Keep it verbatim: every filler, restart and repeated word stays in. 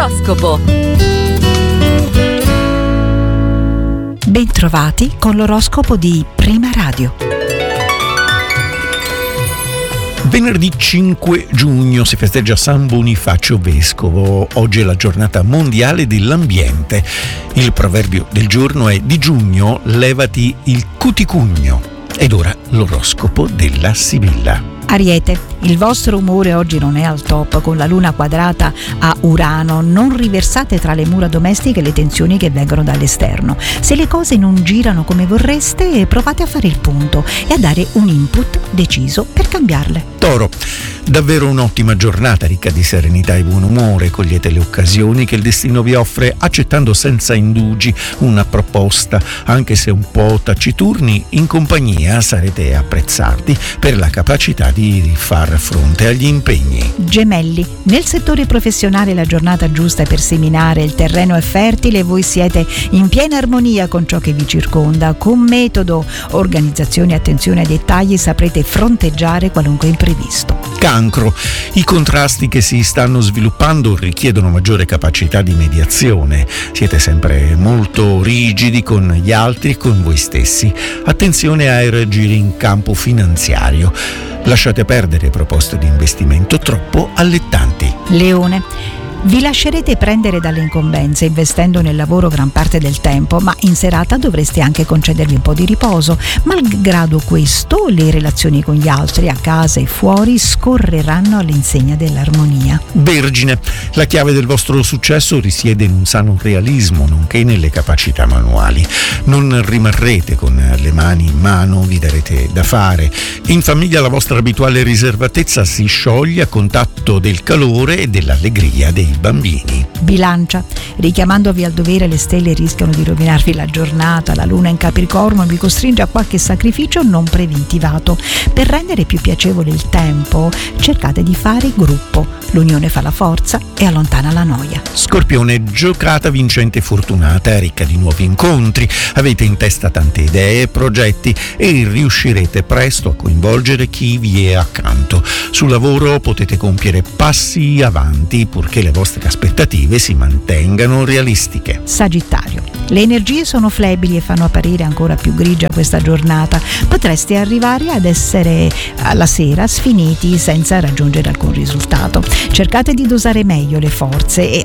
L'oroscopo. Bentrovati con l'oroscopo di Prima Radio. Venerdì cinque giugno si festeggia San Bonifacio Vescovo. Oggi è la giornata mondiale dell'ambiente. Il proverbio del giorno è: di giugno levati il cuticugno. Ed ora l'oroscopo della Sibilla. Ariete, il vostro umore oggi non è al top, con la luna quadrata a Urano. Non riversate tra le mura domestiche le tensioni che vengono dall'esterno. Se le cose non girano come vorreste, provate a fare il punto e a dare un input deciso per cambiarle. Toro, davvero un'ottima giornata ricca di serenità e buon umore. Cogliete le occasioni che il destino vi offre, accettando senza indugi una proposta. Anche se un po' taciturni, in compagnia sarete apprezzati per la capacità di far fronte agli impegni. Gemelli, nel settore professionale la giornata giusta è per seminare, il terreno è fertile e voi siete in piena armonia con ciò che vi circonda. Con metodo, organizzazione e attenzione ai dettagli saprete fronteggiare qualunque imprevisto. Cancro, i contrasti che si stanno sviluppando richiedono maggiore capacità di mediazione. Siete sempre molto rigidi con gli altri e con voi stessi. Attenzione a reagire in campo finanziario. Lasciate perdere proposte di investimento troppo allettanti. Leone, vi lascerete prendere dalle incombenze investendo nel lavoro gran parte del tempo, ma in serata dovreste anche concedervi un po' di riposo. Malgrado questo, le relazioni con gli altri a casa e fuori scorreranno all'insegna dell'armonia. Vergine, la chiave del vostro successo risiede in un sano realismo, nonché nelle capacità manuali. Non rimarrete con le mani in mano, vi darete da fare. In famiglia la vostra abituale riservatezza si scioglie a contatto del calore e dell'allegria dei bambini. Bilancia, richiamandovi al dovere, le stelle rischiano di rovinarvi la giornata. La luna in Capricorno vi costringe a qualche sacrificio non preventivato. Per rendere più piacevole il tempo, cercate di fare gruppo. L'unione fa la forza e allontana la noia. Scorpione, giocata vincente e fortunata, ricca di nuovi incontri. Avete in testa tante idee e progetti e riuscirete presto a coinvolgere chi vi è accanto. Sul lavoro potete compiere passi avanti, purché le vostre aspettative si mantengano realistiche. Sagittario, le energie sono flebili e fanno apparire ancora più grigia questa giornata. Potreste arrivare ad essere alla sera sfiniti senza raggiungere alcun risultato. Cercate di dosare meglio le forze e